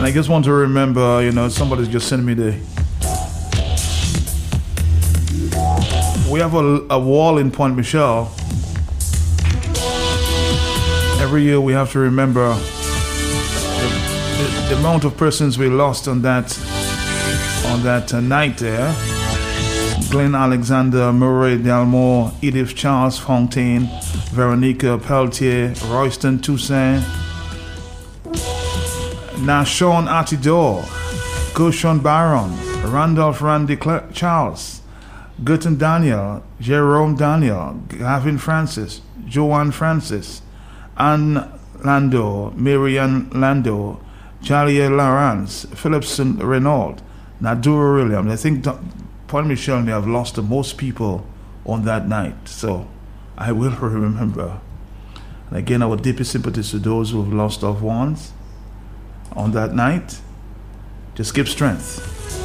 And I just want to remember, somebody's just sending me we have a wall in Point Michelle. Every year we have to remember the amount of persons we lost on that night there. Glenn Alexander, Murray Delmore, Edith Charles Fontaine, Veronica Peltier, Royston Toussaint, Nashon Atidor, Gershon Baron, Randolph Randy Charles, Gurton Daniel, Jerome Daniel, Gavin Francis, Joanne Francis, Anne Lando, Marianne Lando, Jalia Lawrence, Philipson Renault, Nadura Williams. I think Point Michelle may have lost the most people on that night, so I will remember. And again, our deepest sympathies to those who have lost loved ones on that night. Just give strength.